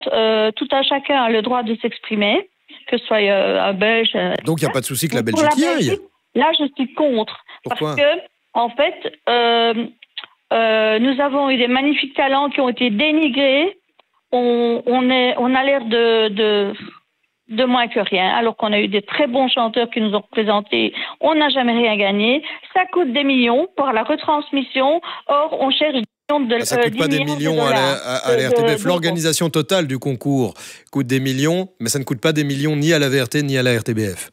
tout un chacun a le droit de s'exprimer, que ce soit un Belge. Donc il n'y a pas de souci que la Belgique y aille. Là, je suis contre. Pourquoi ? Parce que, en fait, nous avons eu des magnifiques talents qui ont été dénigrés. On a l'air de moins que rien, alors qu'on a eu des très bons chanteurs qui nous ont représentés. On n'a jamais rien gagné. Ça coûte des millions pour la retransmission. Or, on cherche ça ne coûte pas des millions à la RTBF. L'organisation totale du concours coûte des millions, mais ça ne coûte pas des millions ni à la VRT ni à la RTBF.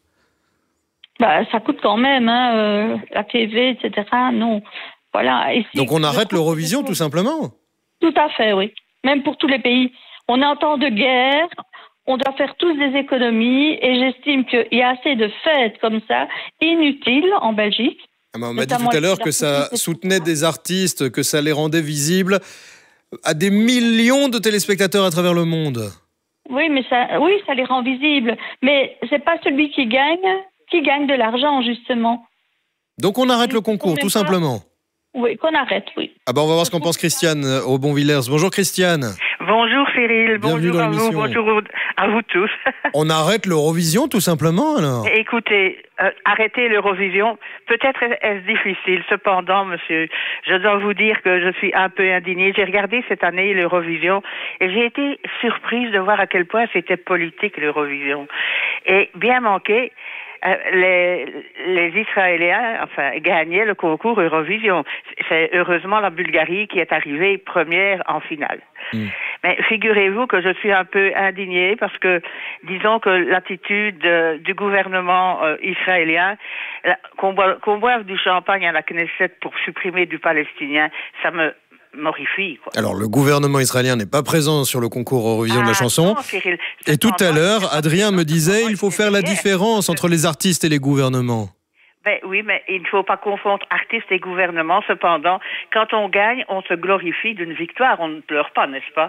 Ça coûte quand même, la TV, etc. Non. Voilà. Et donc on arrête l'Eurovision, tout simplement ? Tout à fait, oui. Même pour tous les pays. On est en temps de guerre. On doit faire tous des économies et j'estime qu'il y a assez de fêtes comme ça, inutiles en Belgique. On m'a dit tout à l'heure que ça soutenait des artistes, que ça les rendait visibles à des millions de téléspectateurs à travers le monde. Oui, mais ça les rend visibles. Mais c'est pas celui qui gagne de l'argent, justement. Donc on arrête le concours, tout simplement. Oui, qu'on arrête, oui. On va voir ce qu'en pense Christiane au Bonvillers. Bonjour Christiane. Bonjour Cyril, bonjour à vous, bonjour à vous tous. On arrête l'Eurovision tout simplement alors ? Écoutez, arrêter l'Eurovision, peut-être est-ce difficile. Cependant, monsieur, je dois vous dire que je suis un peu indignée. J'ai regardé cette année l'Eurovision et j'ai été surprise de voir à quel point c'était politique l'Eurovision. Et bien manqué, les Israéliens, gagnaient le concours Eurovision. C'est heureusement la Bulgarie qui est arrivée première en finale. Mais figurez-vous que je suis un peu indignée parce que, disons que l'attitude du gouvernement israélien, qu'on boive du champagne à la Knesset pour supprimer du palestinien, ça me morifie, quoi. Alors, le gouvernement israélien n'est pas présent sur le concours Eurovision de la chanson. Non, Cyril, et tout à l'heure, Adrien me disait il faut faire la différence entre les artistes et les gouvernements. Oui, mais il ne faut pas confondre artistes et gouvernement. Cependant, quand on gagne, on se glorifie d'une victoire. On ne pleure pas, n'est-ce pas ?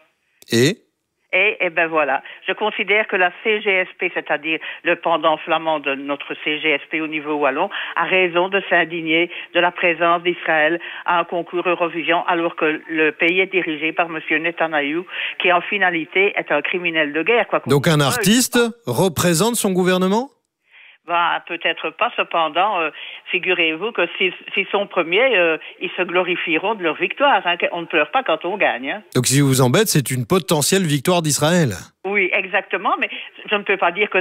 Et ben voilà. Je considère que la CGSP, c'est-à-dire le pendant flamand de notre CGSP au niveau wallon, a raison de s'indigner de la présence d'Israël à un concours Eurovision, alors que le pays est dirigé par M. Netanyahou, qui en finalité est un criminel de guerre. Donc un artiste représente son gouvernement ? Peut-être pas, cependant, figurez-vous que s'ils sont premiers, ils se glorifieront de leur victoire. On ne pleure pas quand on gagne. Donc si vous embête, c'est une potentielle victoire d'Israël. Oui, exactement, mais je ne peux pas dire que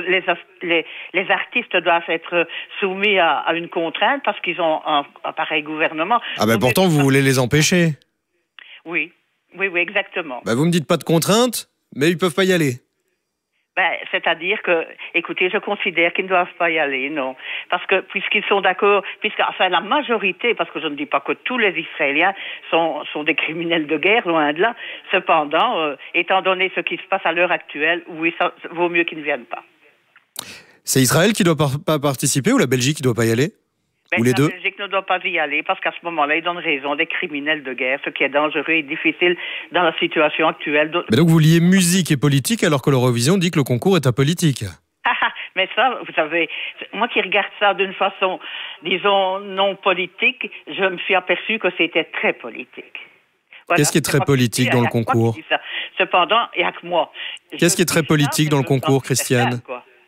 les artistes doivent être soumis à une contrainte parce qu'ils ont un pareil gouvernement. Pourtant, vous voulez les empêcher. Oui, exactement. Vous me dites pas de contrainte, mais ils peuvent pas y aller. C'est-à-dire que, écoutez, je considère qu'ils ne doivent pas y aller, non. Parce que, puisqu'ils sont d'accord, la majorité, parce que je ne dis pas que tous les Israéliens sont des criminels de guerre, loin de là. Cependant, étant donné ce qui se passe à l'heure actuelle, oui, ça vaut mieux qu'ils ne viennent pas. C'est Israël qui ne doit pas participer ou la Belgique qui ne doit pas y aller ? Ou les deux ? La Belgique ne doit pas y aller parce qu'à ce moment-là, ils donnent raison des criminels de guerre, ce qui est dangereux et difficile dans la situation actuelle. Mais donc vous liez musique et politique alors que l'Eurovision dit que le concours est apolitique. Mais ça, vous savez, moi qui regarde ça d'une façon, disons, non politique, je me suis aperçu que c'était très politique. Voilà. Qu'est-ce qui est très politique dans le concours ? Cependant, il n'y a que moi. Qu'est-ce qui est très politique dans le concours, Christiane ?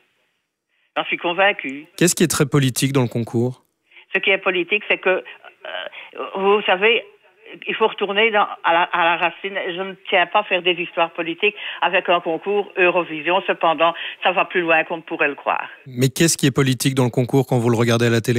J'en suis convaincue. Qu'est-ce qui est très politique dans le concours ? Ce qui est politique, c'est que, vous savez, il faut retourner à la racine. Je ne tiens pas à faire des histoires politiques avec un concours Eurovision. Cependant, ça va plus loin qu'on ne pourrait le croire. Mais qu'est-ce qui est politique dans le concours quand vous le regardez à la télé ?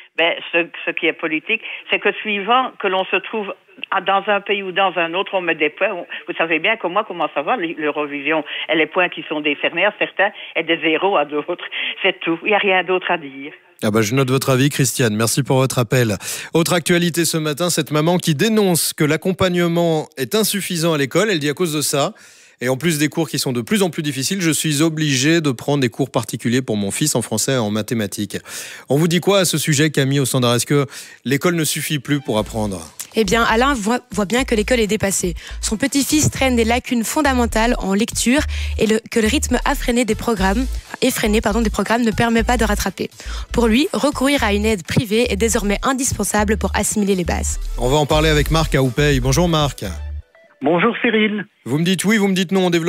Ce qui est politique, c'est que suivant que l'on se trouve dans un pays ou dans un autre, on met des points. Vous savez bien comment ça va, l'Eurovision. Et les points qui sont décernés à certains et des zéros à d'autres. C'est tout. Il n'y a rien d'autre à dire. Je note votre avis, Christiane. Merci pour votre appel. Autre actualité ce matin, cette maman qui dénonce que l'accompagnement est insuffisant à l'école. Elle dit à cause de ça, et en plus des cours qui sont de plus en plus difficiles, je suis obligée de prendre des cours particuliers pour mon fils en français et en mathématiques. On vous dit quoi à ce sujet, Camille, au standard ? Est-ce que l'école ne suffit plus pour apprendre ? Eh bien, Alain voit bien que l'école est dépassée. Son petit-fils traîne des lacunes fondamentales en lecture et que le rythme effréné des programmes ne permet pas de rattraper. Pour lui, recourir à une aide privée est désormais indispensable pour assimiler les bases. On va en parler avec Marc à Oupey. Bonjour Marc. Bonjour Cyril. Vous me dites oui, vous me dites non, on développe